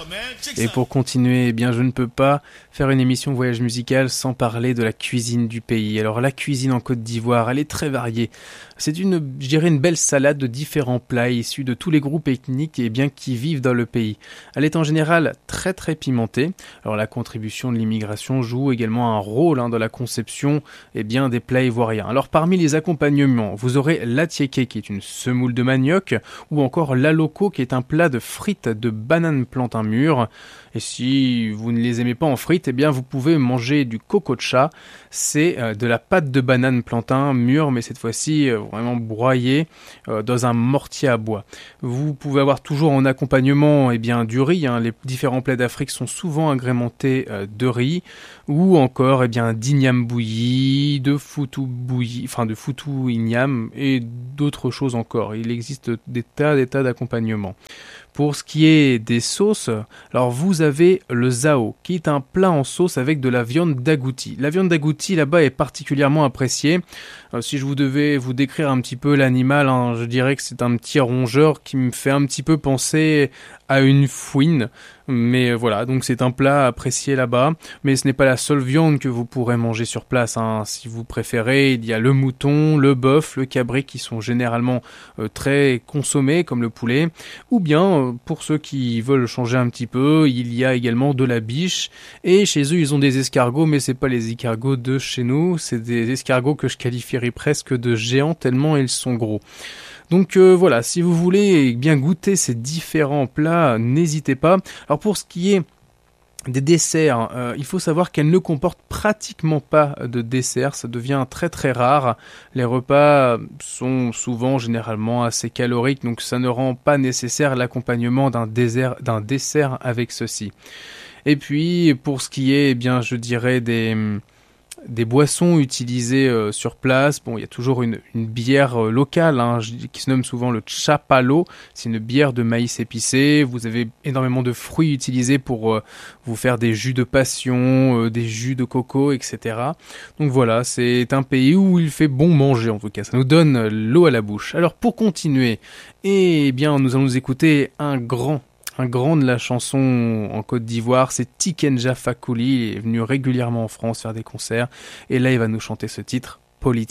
Et pour continuer, eh bien, je ne peux pas faire une émission voyage musical sans parler de la cuisine du pays. Alors, la cuisine en Côte d'Ivoire, elle est très variée. C'est je dirais, une belle salade de différents plats issus de tous les groupes ethniques et bien qui vivent dans le pays. Elle est en général très très pimentée. Alors, la contribution de l'immigration joue également un rôle dans la conception bien des plats ivoiriens. Alors, parmi les accompagnements, vous aurez l'atiéké qui est une semoule de manioc ou encore l'aloko qui est un plat de frites de bananes plantain mûres. Et si vous ne les aimez pas en frites, eh bien vous pouvez manger du kokocha. C'est de la pâte de banane plantain mûre, mais cette fois-ci vraiment broyée dans un mortier à bois. Vous pouvez avoir toujours en accompagnement du riz. Les différents plats d'Afrique sont souvent agrémentés de riz ou encore d'igname bouilli, de foutou bouilli, de foutou igname et d'autres choses encore. Il existe des tas d'accompagnements. Pour ce qui est des sauces, alors vous avez le zao, qui est un plat en sauce avec de la viande d'agouti. La viande d'agouti là-bas est particulièrement appréciée. Si je vous devais vous décrire un petit peu l'animal, je dirais que c'est un petit rongeur qui me fait un petit peu penser à une fouine. Mais voilà, donc c'est un plat apprécié là-bas. Mais ce n'est pas la seule viande que vous pourrez manger sur place. Si vous préférez, il y a le mouton, le bœuf, le cabri qui sont généralement très consommés comme le poulet. Ou bien, pour ceux qui veulent changer un petit peu, il y a également de la biche. Et chez eux, ils ont des escargots, mais c'est pas les escargots de chez nous. C'est des escargots que je qualifierais presque de géants tellement ils sont gros. Donc voilà, si vous voulez bien goûter ces différents plats, n'hésitez pas. Alors pour ce qui est des desserts, il faut savoir qu'elles ne comportent pratiquement pas de dessert, ça devient très très rare. Les repas sont souvent généralement assez caloriques, donc ça ne rend pas nécessaire l'accompagnement d'un dessert avec ceci. Et puis pour ce qui est, je dirais des boissons utilisées sur place. Bon, il y a toujours une bière locale qui se nomme souvent le chapalo. C'est une bière de maïs épicé. Vous avez énormément de fruits utilisés pour vous faire des jus de passion, des jus de coco, etc. Donc voilà, c'est un pays où il fait bon manger en tout cas. Ça nous donne l'eau à la bouche. Alors pour continuer, nous allons nous écouter un grand de la chanson en Côte d'Ivoire, c'est Tikenja Fakoly. Il est venu régulièrement en France faire des concerts. Et là, il va nous chanter ce titre, Politique.